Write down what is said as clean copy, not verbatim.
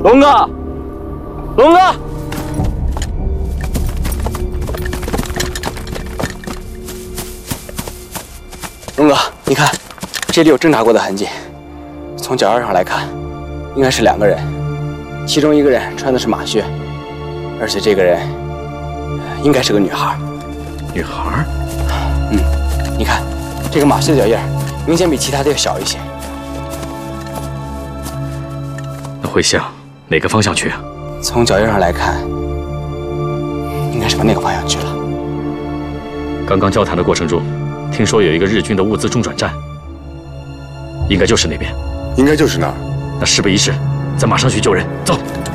龙哥，龙哥，龙哥，你看，这里有挣扎过的痕迹，从脚印上来看，应该是2个人，其中一个人穿的是马靴，而且这个人应该是个女孩。 女孩？ 嗯，你看，这个马靴的脚印明显比其他的要小一些。 那会向哪个方向去啊？ 从脚印上来看，应该是往那个方向去了。 刚刚交谈的过程中，听说有一个日军的物资中转站，应该就是那边。 应该就是那儿。 那事不宜迟，咱马上去救人，走。